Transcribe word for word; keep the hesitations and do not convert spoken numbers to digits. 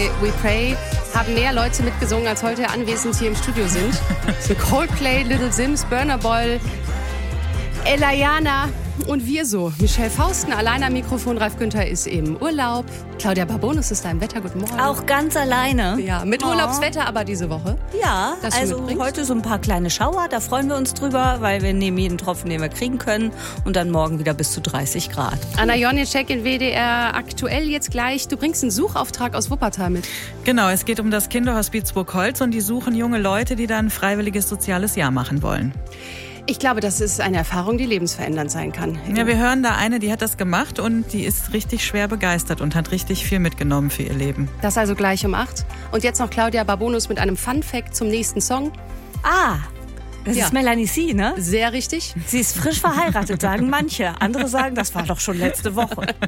bei We Pray haben mehr Leute mitgesungen, als heute anwesend hier im Studio sind. Coldplay, Little Sims, Burna Boy, Elayana und wir so. Michelle Fausten allein am Mikrofon, Ralf Günther ist im Urlaub. Claudia Barbonus ist da im Wetter, guten Morgen. Auch ganz alleine. Ja, mit Oh. Urlaubswetter aber diese Woche. Ja, Das du also mitbringst? heute so ein paar kleine Schauer, da freuen wir uns drüber, weil wir nehmen jeden Tropfen, den wir kriegen können und dann morgen wieder bis zu dreißig Grad. Anna Joniczek in W D R aktuell jetzt gleich. Du bringst einen Suchauftrag aus Wuppertal mit. Genau, es geht um das Kinderhospiz Burgholz und die suchen junge Leute, die da ein freiwilliges soziales Jahr machen wollen. Ich glaube, das ist eine Erfahrung, die lebensverändernd sein kann. Ja, wir hören da eine, die hat das gemacht und die ist richtig schwer begeistert und hat richtig viel mitgenommen für ihr Leben. Das also gleich um acht. Und jetzt noch Claudia Barbonus mit einem Fun-Fact zum nächsten Song. Ah, das Ja. ist Melanie C., ne? Sehr richtig. Sie ist frisch verheiratet, sagen manche. Andere sagen, das war doch schon letzte Woche.